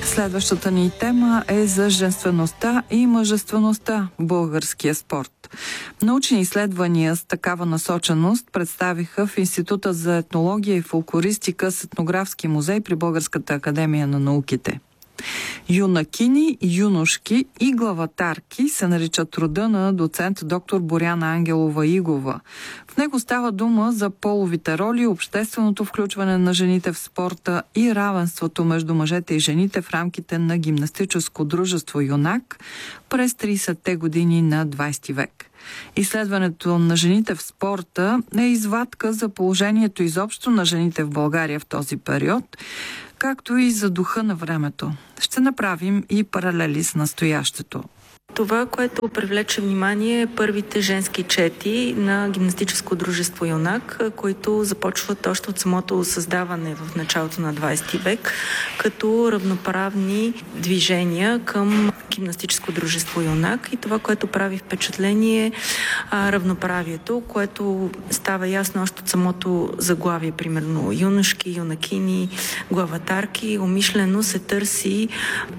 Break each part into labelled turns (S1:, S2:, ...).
S1: Следващата ни тема е за женствеността и мъжествеността в българския спорт. Научни изследвания с такава насоченост представиха в Института за етнология и фолклористика с етнографски музей при Българската академия на науките. Юнакини, юношки и главатарки се наричат рода на доцент доктор Боряна Ангелова-Игова. В него става дума за половите роли, общественото включване на жените в спорта и равенството между мъжете и жените в рамките на гимнастическо дружество «Юнак» през 30-те години на 20 век. Изследването на жените в спорта е извадка за положението изобщо на жените в България в този период, както и за духа на времето. Ще направим и паралели с настоящето.
S2: Това, което привлече внимание е първите женски чети на гимнастическо дружество «Юнак», които започват още от самото създаване в началото на 20 век, като равноправни движения към гимнастическо дружество «Юнак». И това, което прави впечатление е равноправието, което става ясно още от самото заглавие, примерно юношки, юнакини, главатарки. Умишлено се търси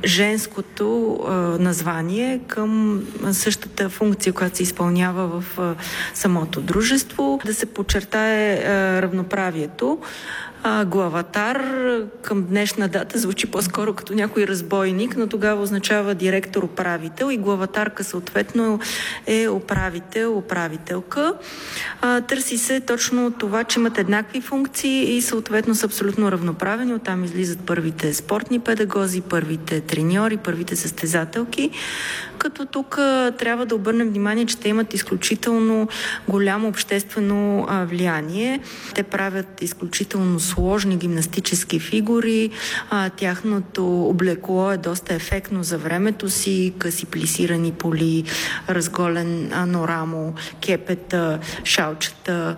S2: женското название към същата функция, която се изпълнява в самото дружество, да се подчертае равноправието. Главатар към днешна дата звучи по-скоро като някой разбойник, но тогава означава директор-управител и главатарка съответно е управител-управителка. Търси се точно това, че имат еднакви функции и съответно са абсолютно равноправени. Оттам излизат първите спортни педагози, първите треньори, първите състезателки. Като тук трябва да обърнем внимание, че те имат изключително голямо обществено влияние. Те правят изключително сложни гимнастически фигури. Тяхното облекло е доста ефектно за времето си. Къси плисирани поли, разголен норамо, кепета, шалчета,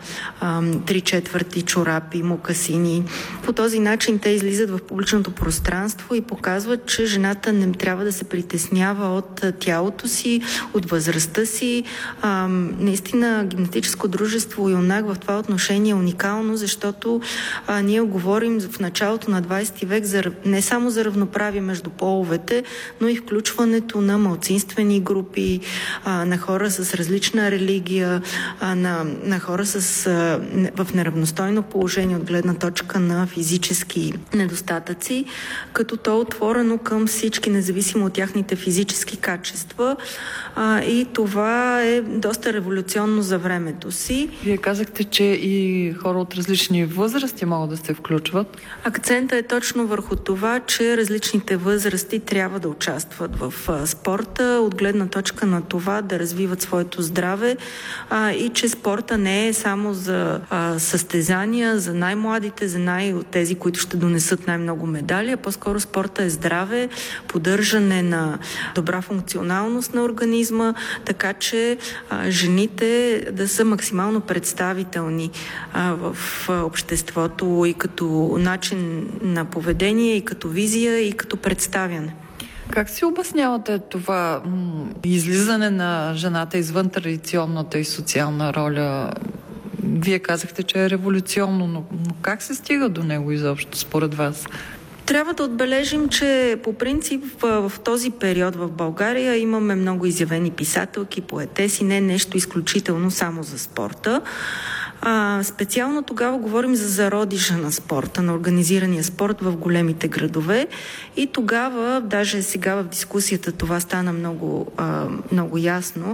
S2: 3/4 чорапи, мокасини. По този начин те излизат в публичното пространство и показват, че жената не трябва да се притеснява от тялото си, от възрастта си. Наистина гимнастическо дружество «Юнак» в това отношение е уникално, защото ние говорим в началото на 20 век не само за равноправие между половете, но и включването на малцинствени групи, на хора с различна религия, на хора в неравностойно положение от гледна точка на физически недостатъци, като то е отворено към всички, независимо от тяхните физически качества. И това е доста революционно за времето си.
S1: Вие казахте, че и хора от различни възрасти могат да се включват.
S2: Акцентът е точно върху това, че различните възрасти трябва да участват в спорта, от гледна точка на това да развиват своето здраве и че спорта не е само за състезания, за най-младите, за тези, които ще донесат най-много медали, а по-скоро спорта е здраве, поддържане на добра функционалност на организма, така че жените да са максимално представителни в обществото и като начин на поведение, и като визия, и като представяне.
S1: Как си обяснявате това излизане на жената извън традиционната и социална роля? Вие казахте, че е революционно, но как се стига до него изобщо, според вас?
S2: Трябва да отбележим, че по принцип в този период в България имаме много изявени писателки, поетеси, не нещо изключително само за спорта. Специално тогава говорим за зародиша на спорта, на организирания спорт в големите градове и тогава, даже сега в дискусията това стана много ясно,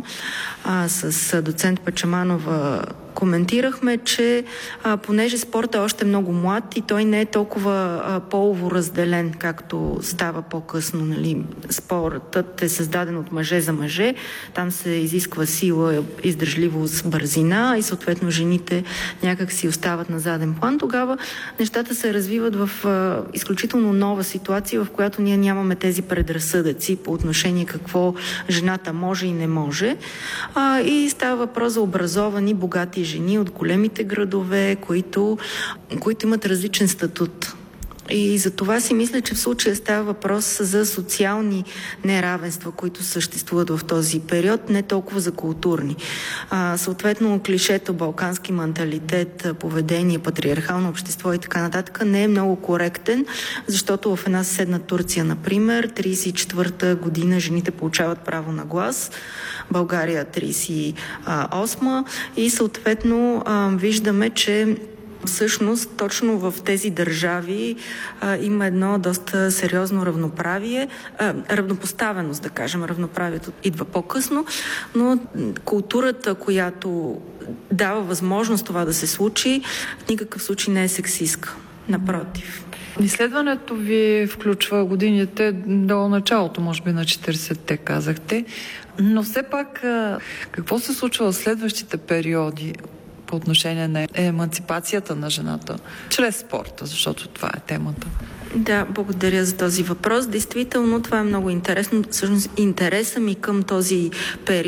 S2: с доцент Пачаманова коментирахме, че понеже спортът е още много млад и той не е толкова полово разделен, както става по-късно. Нали? Спортът е създаден от мъже за мъже, там се изисква сила, издържливост, бързина и съответно жените някак си остават на заден план. Тогава нещата се развиват в изключително нова ситуация, в която ние нямаме тези предразсъдъци по отношение какво жената може и не може. И става въпрос за образовани, богати жени от големите градове, които имат различен статут. И за това си мисля, че в случая става въпрос за социални неравенства, които съществуват в този период, не толкова за културни. Съответно, клишето балкански менталитет, поведение, патриархално общество и така нататък не е много коректен, защото в една съседна Турция, например, 34-та година жените получават право на глас, България 38-ма и съответно виждаме, че всъщност точно в тези държави има едно доста сериозно равноправие, равнопоставеност, да кажем. Равноправието идва по-късно, но културата, която дава възможност това да се случи, в никакъв случай не е сексистка. Напротив.
S1: Изследването ви включва годините до началото, може би на 40-те, казахте. Но все пак, какво се случва в следващите периоди по отношение на еманципацията на жената чрез спорта, защото това е темата?
S2: Да, благодаря за този въпрос. Действително, това е много интересно. Всъщност, интереса ми към този период